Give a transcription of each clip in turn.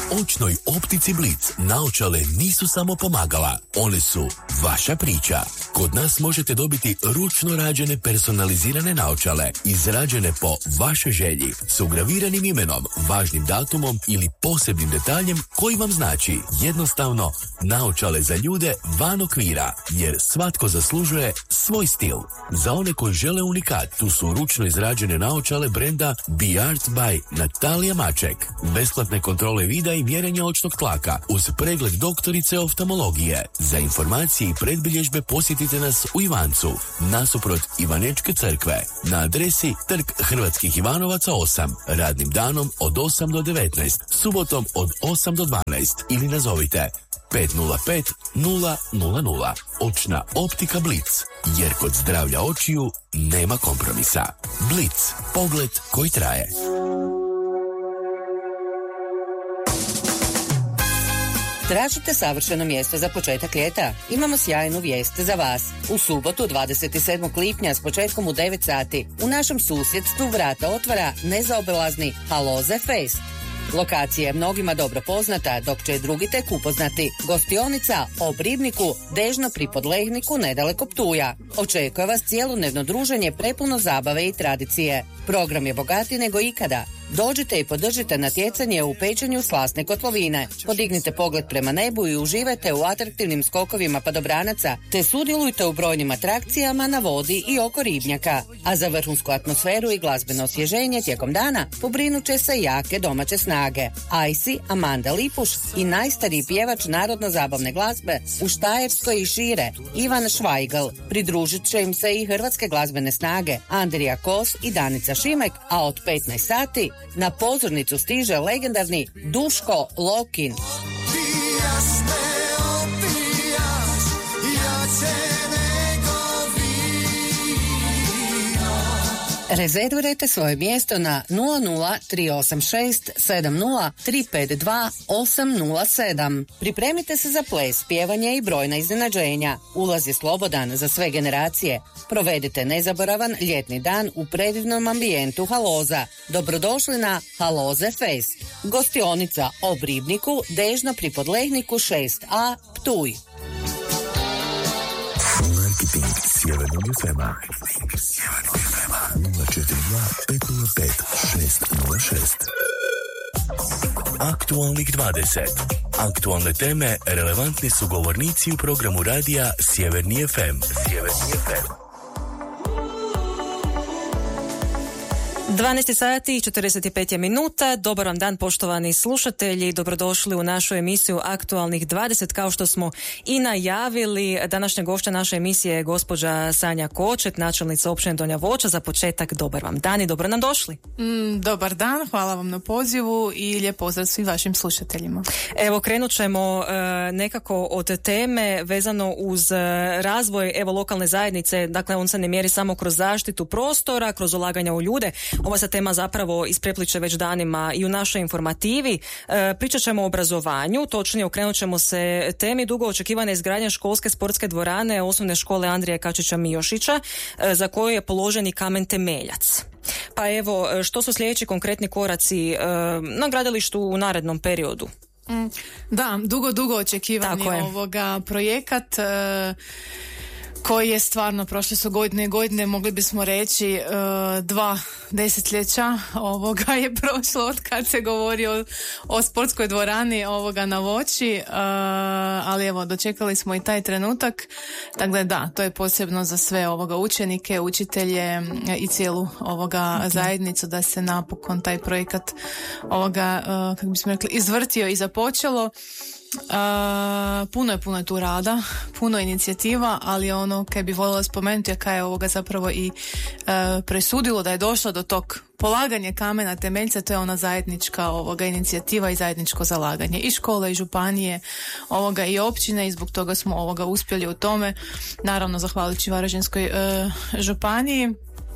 Očnoj optici Blic naočale nisu samo pomagala, one su vaša priča. Kod nas možete dobiti ručno rađene personalizirane naočale, izrađene po vašoj želji, s ugraviranim imenom, važnim datumom ili posebnim detaljem koji vam znači jednostavno naočale za ljude van okvira, jer svatko zaslužuje svoj stil. Za one koji žele unikat, tu su ručno izrađene naočale brenda Be Art by Natalija Maček. Besplatne kontrole vida i mjerenja očnog tlaka uz pregled doktorice oftalmologije. Za informacije i predbilježbe posjetite nas u Ivancu, nasuprot Ivanečke crkve, na adresi Trg Hrvatskih Ivanovaca 8, radnim danom od 8 do 19, subotom od 8 do 12 ili nazovite 505 000. Očna optika Blic, jer kod zdravlja očiju nema kompromisa. Blic, pogled koji traje. Tražite savršeno mjesto za početak ljeta? Imamo sjajnu vijest za vas. U subotu 27. lipnja s početkom u 9 sati u našem susjedstvu vrata otvara nezaobilazni Haloze Fest. Lokacija je mnogima dobro poznata, dok će drugi tek upoznati. Gostionica o Ribniku, dežno pri Podlehniku nedaleko Ptuja. Očekuje vas cijelodnevno druženje prepuno zabave i tradicije. Program je bogatiji nego ikada. Dođite i podržite natjecanje u pečenju slasne kotlovine. Podignite pogled prema nebu i uživajte u atraktivnim skokovima padobranaca, te sudjelujte u brojnim atrakcijama na vodi i oko ribnjaka. A za vrhunsku atmosferu i glazbeno osvježenje tijekom dana pobrinut će se jake domaće snage. Ajsi, Amanda Lipuš i najstariji pjevač narodno-zabavne glazbe u Štajerskoj i šire, Ivan Švajgal. Pridružit će im se i hrvatske glazbene snage Andrija Kos i Danica Šimek, a od 15 sati na pozornicu stiže legendarni Duško Lokin. Rezervirajte svoje mjesto na 00386 70 352 807. Pripremite se za ples, pjevanje i brojna iznenađenja. Ulaz je slobodan za sve generacije. Provedite nezaboravan ljetni dan u predivnom ambijentu Haloza. Dobrodošli na Haloze Fest. Gostionica o Ribniku, dežno pri Podlehniku 6a, Ptuj. Marketing Sjevernog FM-a 042 505 606. Aktualnih 20. Aktualne teme relevantni su govornici u programu radija Sjeverni FM. 12 sati i 45 minuta. Dobar vam dan, poštovani slušatelji. Dobrodošli u našu emisiju Aktualnih 20. Kao što smo i najavili, današnja gošća naše emisije je gospođa Sanja Kočet, načelnica općine Donja Voća. Za početak, dobar vam dan i dobro nam došli. Dobar dan, hvala vam na pozivu i lijep pozdrav svim vašim slušateljima. Evo, krenut ćemo nekako od teme vezano uz razvoj lokalne zajednice. Dakle, on se ne mjeri samo kroz zaštitu prostora, kroz ulaganja u ljude. Ova se tema zapravo isprepliče već danima i u našoj informativi. Pričat ćemo o obrazovanju, točnije okrenut ćemo se temi dugo očekivane izgradnje školske sportske dvorane osnovne škole Andrije Kačića Mijošića, za koju je položen i kamen temeljac. Pa evo, što su sljedeći konkretni koraci na gradilištu u narednom periodu? Da, dugo očekivani projekat koji je stvarno, prošle su godine, mogli bismo reći 2 desetljeća je prošlo od kad se govori o sportskoj dvorani na Voći, ali evo, dočekali smo i taj trenutak. Dakle, da, to je posebno za sve učenike, učitelje i cijelu zajednicu da se napokon taj projekat kako bismo rekli, izvrtio i započelo. Puno je tu rada, puno inicijativa, ali ono kaj bi voljela spomenuti je kaj je zapravo i presudilo da je došlo do tog polaganja kamena temeljca, to je ona zajednička inicijativa i zajedničko zalaganje i škole i županije i općine, i zbog toga smo uspjeli u tome, naravno zahvaljujući Varaždinskoj županiji.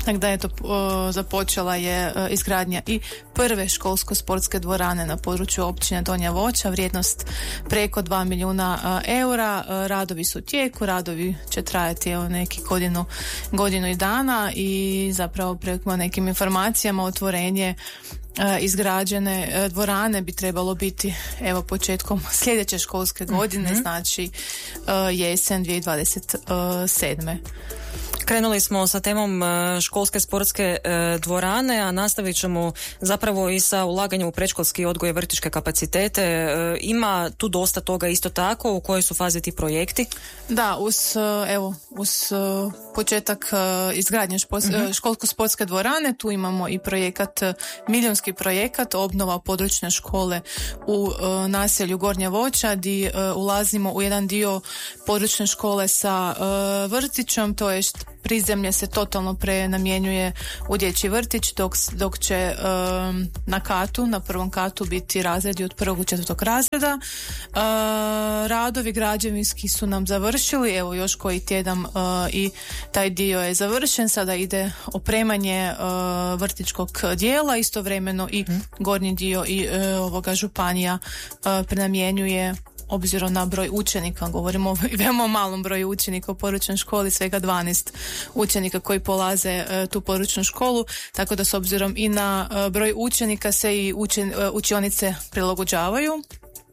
da je to započela je izgradnja i prve školsko-sportske dvorane na području općine Donja Voća, vrijednost preko 2 milijuna eura. Radovi su u tijeku, radovi će trajati neki godinu i dana i zapravo prema nekim informacijama otvorenje izgrađene dvorane bi trebalo biti početkom sljedeće školske godine, znači jesen 2027. Krenuli smo sa temom školske sportske dvorane, a nastavit ćemo zapravo i sa ulaganjem u predškolski odgoj i vrtićke kapacitete. Ima tu dosta toga isto tako. U kojoj su fazi ti projekti? Da, uz početak izgradnje školsko-sportske dvorane tu imamo i milijunski projekat obnova područne škole u naselju Gornja Voća, gdje ulazimo u jedan dio područne škole sa vrtićom, to je prizemlje se totalno prenamjenjuje u dječji vrtić, dok će na prvom katu biti razredi od 1. do 4. razreda. Radovi građevinski su nam završili, još koji tjedan i taj dio je završen, sada ide opremanje vrtićkog dijela, istovremeno i gornji dio i ovoga županija prenamjenjuje, obzirom na broj učenika, govorimo o veoma malom broju učenika u područnoj školi, svega 12 učenika koji polaze tu područnu školu, tako da s obzirom i na broj učenika se i učionice prilagođavaju.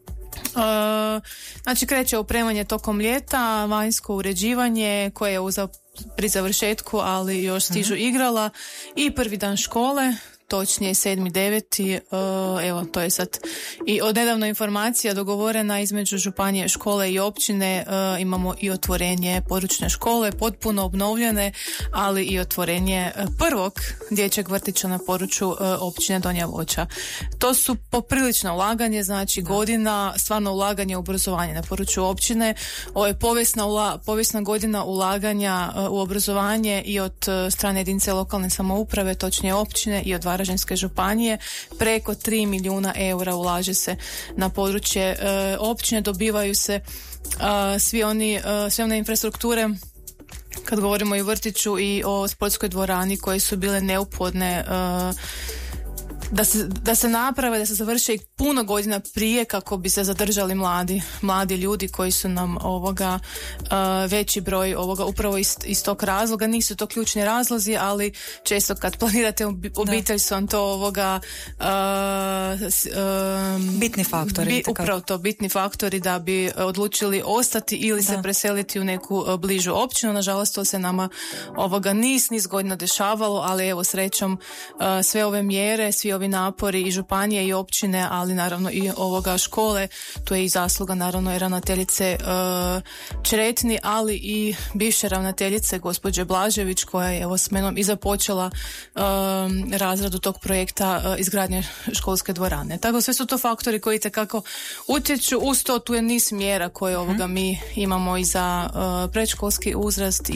Znači kreće opremanje tokom ljeta, vanjsko uređivanje koje je pri završetku, ali još stižu igrala i prvi dan škole, točnije 7.9. To je sad i odnedavno informacija dogovorena između županije, škole i općine. Imamo i otvorenje područne škole, potpuno obnovljene, ali i otvorenje prvog dječjeg vrtića na području općine Donja Voća. To su poprilično ulaganje, znači godina, stvarno ulaganje u obrazovanje na području općine. Ovo je povijesna godina ulaganja u obrazovanje i od strane jedinice lokalne samouprave, točnije općine, i od Varaždinske županije. Preko 3 milijuna eura ulaže se na područje općine, dobivaju se sve one infrastrukture, kad govorimo i o vrtiću i o sportskoj dvorani, koje su bile neophodne da se naprave, da se završe i puno godina prije, kako bi se zadržali mladi ljudi koji su nam veći broj upravo iz tog razloga. Nisu to ključni razlozi, ali često kad planirate obitelj su vam to bitni faktori. Upravo to, bitni faktori da bi odlučili ostati ili se preseliti u neku bližu općinu. Nažalost, to se nama niz godina dešavalo, ali evo srećom sve ove mjere, svi ovi napori i županije i općine, ali naravno i škole, tu je i zasluga naravno i ravnateljice Čretni, ali i bivše ravnateljice gospođe Blažević, koja je s menom i započela razradu tog projekta izgradnje školske dvorane. Tako sve su to faktori koji itekako utječu. Uz to tu je niz mjera koje mi imamo i za predškolski uzrast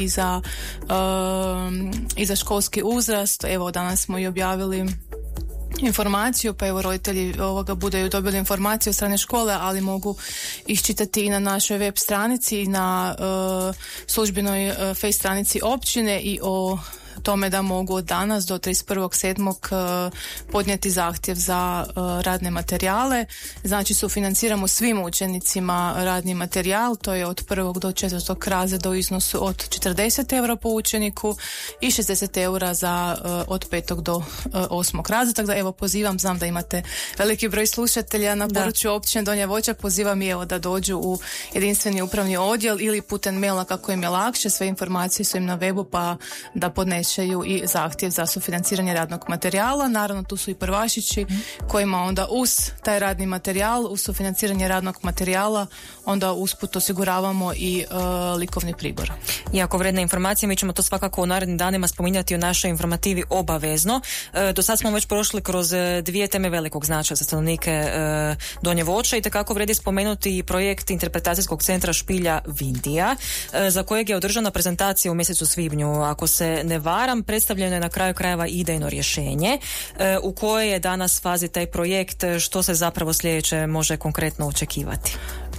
i za školski uzrast. Evo, danas smo i objavili informaciju, pa evo roditelji budaju dobili informaciju od strane škole, ali mogu iščitati i na našoj web stranici i na službenoj face stranici općine i o tome da mogu od danas do 31.7. podnijeti zahtjev za radne materijale. Znači sufinanciramo svim učenicima radni materijal, to je od 1. do 4. razreda u iznosu od 40 eura po učeniku i 60 eura za od 5. do 8. razreda. Tako da evo pozivam, znam da imate veliki broj slušatelja na području općine Donja Voća, pozivam i da dođu u jedinstveni upravni odjel ili putem maila kako im je lakše, sve informacije su im na webu, pa da podnesu i zahtjev za sufinanciranje radnog materijala. Naravno, tu su i prvašići kojima onda uz taj radni materijal, uz sufinanciranje radnog materijala, onda usput osiguravamo i likovni pribor. Jako vredna informacija, mi ćemo to svakako u narednim danima spominjati u našoj informativi obavezno. Do sad smo već prošli kroz dvije teme velikog značaja za stanovnike Donje Voća i tekako vredi spomenuti i projekt interpretacijskog centra Špilja Vindija, za kojeg je održana prezentacija u mjesecu svibnju. Ako se ne varam, predstavljeno je na kraju krajeva idejno rješenje. U kojoj je danas fazi taj projekt, što se zapravo sljedeće može konkretno očekivati?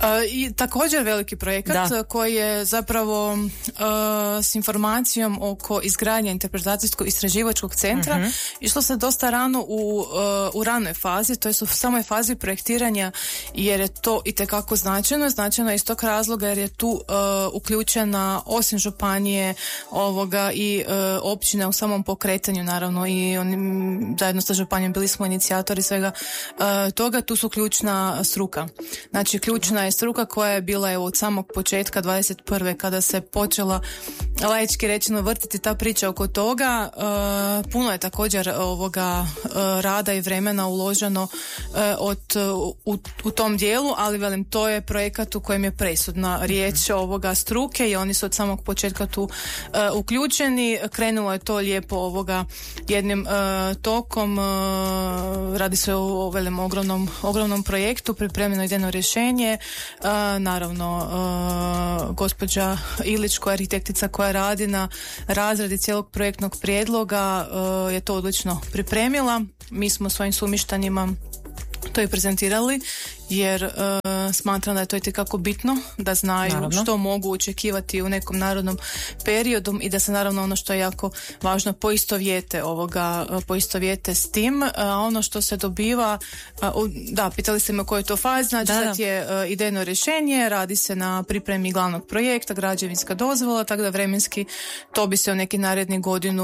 I također veliki projekat koji je zapravo s informacijom oko izgradnje interpretacijsko-istraživačkog centra išlo se dosta rano u ranoj fazi, to je u samoj fazi projektiranja, jer je to itekako značajno iz tog razloga jer je tu uključena osim županije i općine u samom pokretanju, naravno, i oni zajedno sa županijom bili smo inicijatori svega toga. Tu su ključna struka. Znači, ključna je struka koja je bila od samog početka 21. kada se počela laički rečeno vrtiti ta priča oko toga. Puno je također rada i vremena uloženo u tom dijelu, ali velim, to je projekat u kojem je presudna riječ struke i oni su od samog početka tu uključeni. Krenulo je to lijepo jednim tokom. Radi se o velim ogromnom projektu, pripremljeno idejno rješenje. Naravno, gospođa Ilić, koja je arhitektica koja radi na razradi cijelog projektnog prijedloga, je to odlično pripremila. Mi smo svojim sumištanjima to i prezentirali, jer smatram da je to itekako bitno da znaju što mogu očekivati u nekom narodnom periodu i da se naravno ono što je jako važno poistovjete s tim. Ono što se dobiva, pitali ste me u kojoj to fazi, znači sad je idejno rješenje, radi se na pripremi glavnog projekta, građevinska dozvola, tako da vremenski to bi se u neki naredni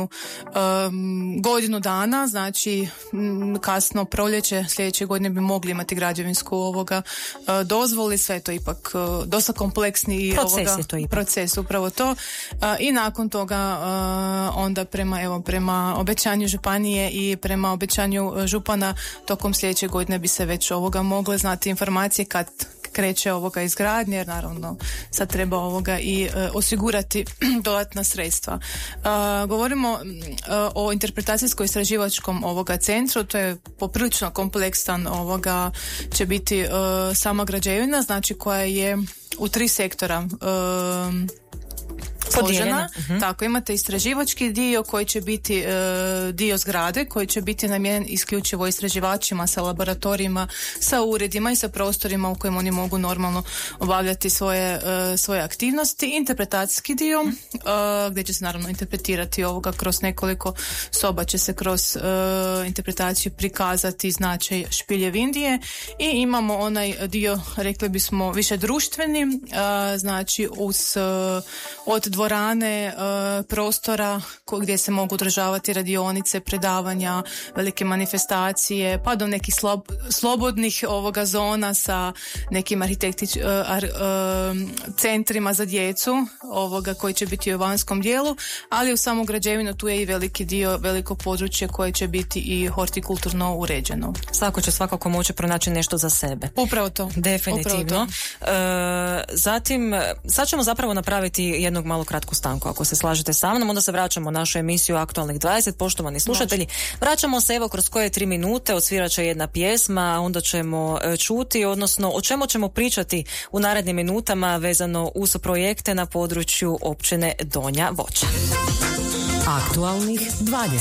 godinu dana, znači kasno proljeće sljedeće godine bi mogli imati građevinsku dozvoli, sve je to ipak dosta kompleksni proces, upravo to. I nakon toga onda prema obećanju županije i prema obećanju župana tokom sljedeće godine bi se već mogle znati informacije kad kreće izgradnje, jer naravno sad treba i osigurati dodatna sredstva. Govorimo o interpretacijsko-istraživačkom centru, to je poprilično kompleksan će biti sama građevina, znači koja je u 3 sektora složena. Tako, imate istraživački dio koji će biti dio zgrade, koji će biti namijenjen isključivo istraživačima sa laboratorijima, sa uredima i sa prostorima u kojim oni mogu normalno obavljati svoje aktivnosti. Interpretacijski dio gdje će se naravno interpretirati kroz nekoliko soba, će se kroz interpretaciju prikazati značaj Špilje Vindije, i imamo onaj dio, rekli bismo, više društveni, znači od dvorane, prostora gdje se mogu održavati radionice, predavanja, velike manifestacije, pa do nekih slobodnih zona sa nekim centrima za djecu koji će biti u vanjskom dijelu, ali u samu građevinu tu je i veliki dio, veliko područje koje će biti i hortikulturno uređeno. Svako će svakako moći pronaći nešto za sebe. Upravo to. Definitivno. Zatim, sad ćemo zapravo napraviti jednog malo kratku stanku, ako se slažete sa mnom, onda se vraćamo u našu emisiju Aktualnih 20. Poštovani slušatelji, vraćamo se kroz koje 3 minute, odsvirat će jedna pjesma, a onda ćemo čuti, odnosno o čemu ćemo pričati u narednim minutama vezano uz projekte na području općine Donja Voća. Aktualnih 20.